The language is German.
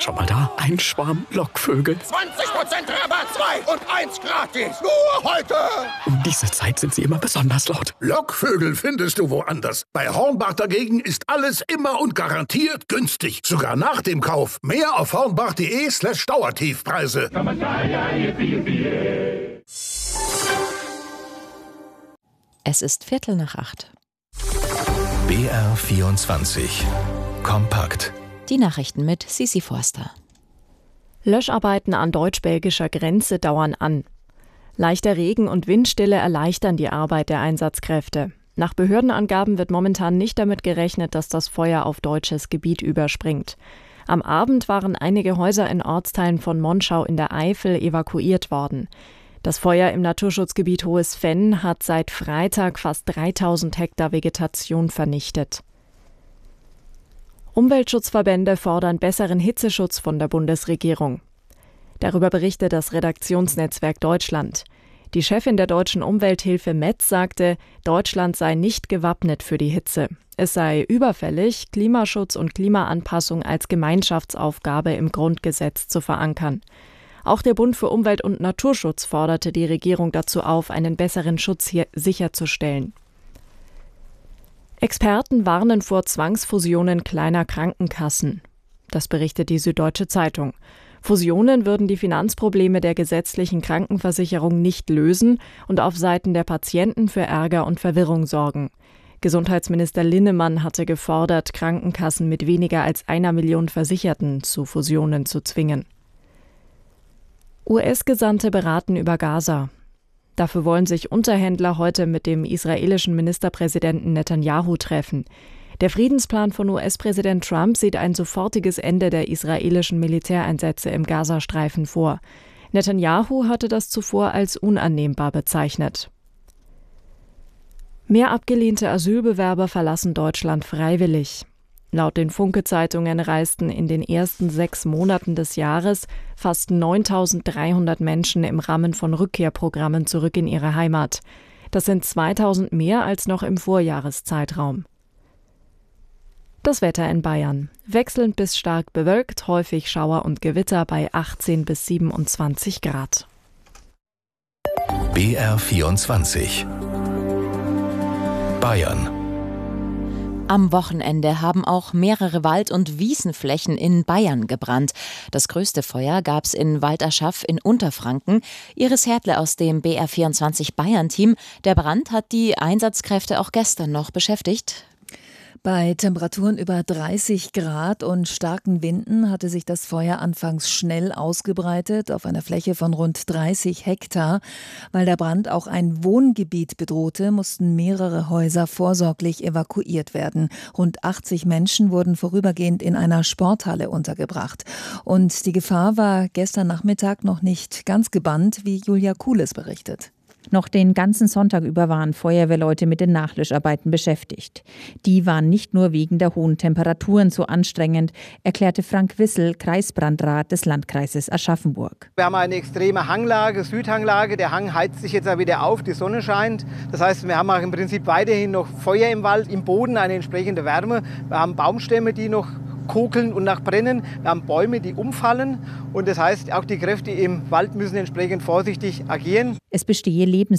Schau mal da, ein Schwarm Lockvögel. 20% Rabatt, 2 und 1 gratis. Nur heute. Um diese Zeit sind sie immer besonders laut. Lockvögel findest du woanders. Bei Hornbach dagegen ist alles immer und garantiert günstig. Sogar nach dem Kauf. Mehr auf hornbach.de/Dauertiefpreise. Es ist 7:45. BR 24. Kompakt. Die Nachrichten mit Sisi Forster. Löscharbeiten an deutsch-belgischer Grenze dauern an. Leichter Regen und Windstille erleichtern die Arbeit der Einsatzkräfte. Nach Behördenangaben wird momentan nicht damit gerechnet, dass das Feuer auf deutsches Gebiet überspringt. Am Abend waren einige Häuser in Ortsteilen von Monschau in der Eifel evakuiert worden. Das Feuer im Naturschutzgebiet Hohes Venn hat seit Freitag fast 3000 Hektar Vegetation vernichtet. Umweltschutzverbände fordern besseren Hitzeschutz von der Bundesregierung. Darüber berichtet das Redaktionsnetzwerk Deutschland. Die Chefin der Deutschen Umwelthilfe Metz sagte, Deutschland sei nicht gewappnet für die Hitze. Es sei überfällig, Klimaschutz und Klimaanpassung als Gemeinschaftsaufgabe im Grundgesetz zu verankern. Auch der Bund für Umwelt- und Naturschutz forderte die Regierung dazu auf, einen besseren Schutz hier sicherzustellen. Experten warnen vor Zwangsfusionen kleiner Krankenkassen. Das berichtet die Süddeutsche Zeitung. Fusionen würden die Finanzprobleme der gesetzlichen Krankenversicherung nicht lösen und auf Seiten der Patienten für Ärger und Verwirrung sorgen. Gesundheitsminister Linnemann hatte gefordert, Krankenkassen mit weniger als 1 Million Versicherten zu Fusionen zu zwingen. US-Gesandte beraten über Gaza. Dafür wollen sich Unterhändler heute mit dem israelischen Ministerpräsidenten Netanyahu treffen. Der Friedensplan von US-Präsident Trump sieht ein sofortiges Ende der israelischen Militäreinsätze im Gazastreifen vor. Netanyahu hatte das zuvor als unannehmbar bezeichnet. Mehr abgelehnte Asylbewerber verlassen Deutschland freiwillig. Laut den Funke-Zeitungen reisten in den ersten 6 Monaten des Jahres fast 9.300 Menschen im Rahmen von Rückkehrprogrammen zurück in ihre Heimat. Das sind 2.000 mehr als noch im Vorjahreszeitraum. Das Wetter in Bayern. Wechselnd bis stark bewölkt, häufig Schauer und Gewitter bei 18 bis 27 Grad. BR 24. Bayern. Am Wochenende haben auch mehrere Wald- und Wiesenflächen in Bayern gebrannt. Das größte Feuer gab es in Walderschaff in Unterfranken. Iris Hertle aus dem BR24 Bayern-Team. Der Brand hat die Einsatzkräfte auch gestern noch beschäftigt. Bei Temperaturen über 30 Grad und starken Winden hatte sich das Feuer anfangs schnell ausgebreitet auf einer Fläche von rund 30 Hektar. Weil der Brand auch ein Wohngebiet bedrohte, mussten mehrere Häuser vorsorglich evakuiert werden. Rund 80 Menschen wurden vorübergehend in einer Sporthalle untergebracht. Und die Gefahr war gestern Nachmittag noch nicht ganz gebannt, wie Julia Kuhles berichtet. Noch den ganzen Sonntag über waren Feuerwehrleute mit den Nachlöscharbeiten beschäftigt. Die waren nicht nur wegen der hohen Temperaturen so anstrengend, erklärte Frank Wissel, Kreisbrandrat des Landkreises Aschaffenburg. Wir haben eine extreme Hanglage, Südhanglage. Der Hang heizt sich jetzt wieder auf, die Sonne scheint. Das heißt, wir haben auch im Prinzip weiterhin noch Feuer im Wald, im Boden eine entsprechende Wärme. Wir haben Baumstämme, die noch kokeln und nach brennen. Wir haben Bäume, die umfallen. Und das heißt, auch die Kräfte im Wald müssen entsprechend vorsichtig agieren. Es bestehe